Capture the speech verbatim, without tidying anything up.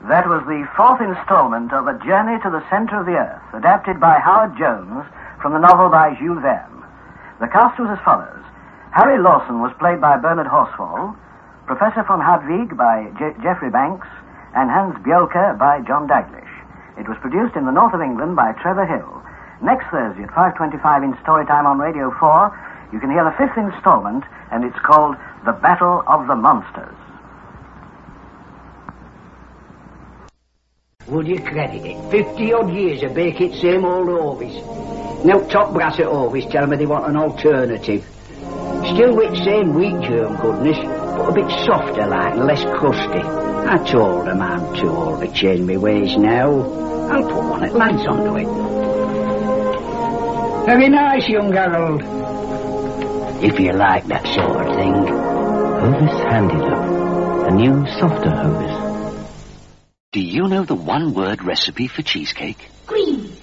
That was the fourth installment of A Journey to the Centre of the Earth, adapted by Howard Jones from the novel by Jules Verne. The cast was as follows. Harry Lawson was played by Bernard Horsfall, Professor von Hadwig by Je- Geoffrey Banks, and Hans Bjolke by John Daglish. It was produced in the north of England by Trevor Hill. Next Thursday at five twenty-five in Storytime on Radio four, you can hear the fifth installment, and it's called The Battle of the Monsters. Would you credit it? Fifty-odd years of baking same old Ovis. Now top brass at Ovis tell me they want an alternative. Still with same wheat germ goodness, but a bit softer like and less crusty. I told them I'm too old to change my ways now. I'll put one at Lance onto it. Very nice, young Harold. If you like that sort of thing. Hovis Handy Loaf. A new, softer Hovis. Do you know the one-word recipe for cheesecake? Green.